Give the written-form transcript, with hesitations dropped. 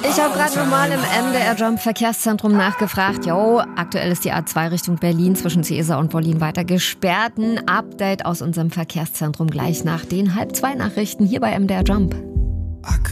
Ich habe gerade nochmal im MDR Jump Verkehrszentrum nachgefragt. Aktuell ist die A2 Richtung Berlin zwischen Ciesa und Wollin weiter gesperrt. Ein Update aus unserem Verkehrszentrum gleich nach den 1:30 Nachrichten hier bei MDR Jump.